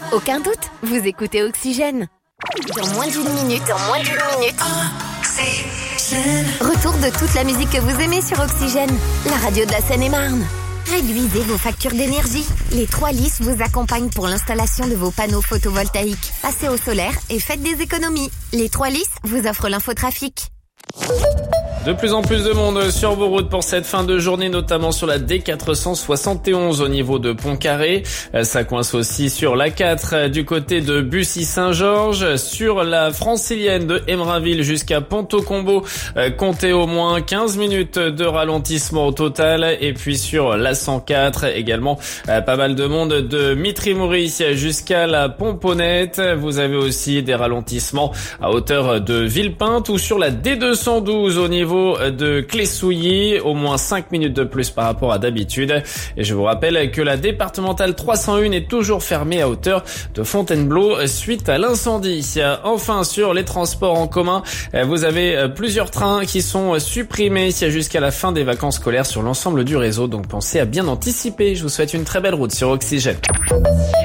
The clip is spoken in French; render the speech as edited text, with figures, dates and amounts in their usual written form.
Aucun doute, vous écoutez Oxygène. Dans moins d'une minute. Retour de toute la musique que vous aimez sur Oxygène, la radio de la Seine-et-Marne. Réduisez vos factures d'énergie. Les 3 Lys vous accompagnent pour l'installation de vos panneaux photovoltaïques. Passez au solaire et faites des économies. Les 3 Lys vous offrent l'infotrafic. De plus en plus de monde sur vos routes pour cette fin de journée, notamment sur la D471 au niveau de Pont-Carré. Ça coince aussi sur la 4 du côté de Bussy-Saint-Georges. Sur la francilienne de Emerainville jusqu'à Ponto-Combo, comptez au moins 15 minutes de ralentissement au total. Et puis sur la 104 également, pas mal de monde de Mitry-Mory jusqu'à la Pomponnette. Vous avez aussi des ralentissements à hauteur de Villepinte ou sur la D212 au niveau de Clé-Souilly, au moins 5 minutes de plus par rapport à d'habitude. Et je vous rappelle que la départementale 301 est toujours fermée à hauteur de Fontainebleau suite à l'incendie. Enfin, sur les transports en commun, vous avez plusieurs trains qui sont supprimés jusqu'à la fin des vacances scolaires sur l'ensemble du réseau. Donc pensez à bien anticiper. Je vous souhaite une très belle route sur Oxygène.